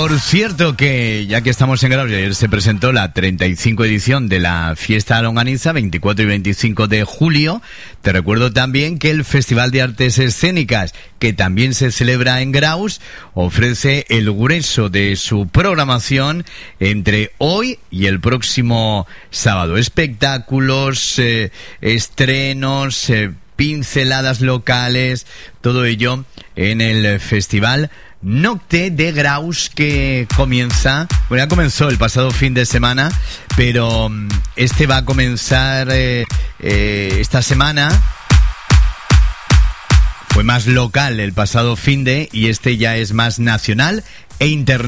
Por cierto que, ya que estamos en Graus, ayer se presentó la 35 edición de la Fiesta Longaniza, 24 y 25 de julio. Te recuerdo también que el Festival de Artes Escénicas, que también se celebra en Graus, ofrece el grueso de su programación entre hoy y el próximo sábado. Espectáculos, estrenos, pinceladas locales, todo ello en el Festival Nocte de Graus, que comienza, bueno, ya comenzó el pasado fin de semana, pero este va a comenzar esta semana. Fue más local el pasado fin de, y este ya es más nacional e internacional.